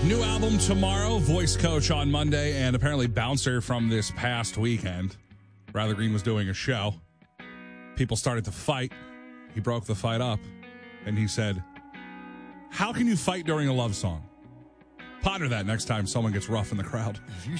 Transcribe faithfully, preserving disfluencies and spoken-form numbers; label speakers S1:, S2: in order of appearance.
S1: New album tomorrow, Voice Coach on Monday, and apparently Bouncer from this past weekend. Rather Green was doing a show. People started to fight. He broke the fight up, and he said, "How can you fight during a love song?" Ponder that next time someone gets rough in the crowd.